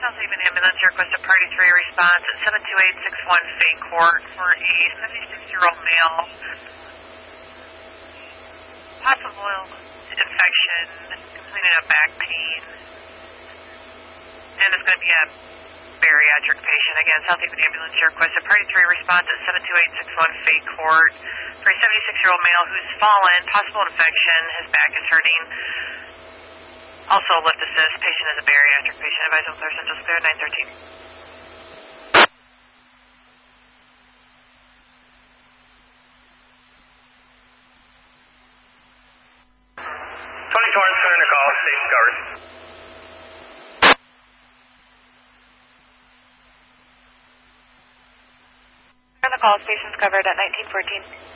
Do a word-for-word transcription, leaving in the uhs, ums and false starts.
Haven Ambulance, you request a Party three response at seven two eight six one Fay Court for a seventy-six-year-old male. Possible infection, complaining of back pain. And it's going to be a bariatric patient. Again, South Haven Ambulance, you request a Party three response at seven two eight six one Fay Court for a seventy-six-year-old male who's fallen, possible infection, his back is hurting. Also, lift assist, patient is a bariatric patient. Advise on clear, central clear, nine thirteen. twenty-four, clear to call, station covered. Clear the call, station's covered at nineteen fourteen.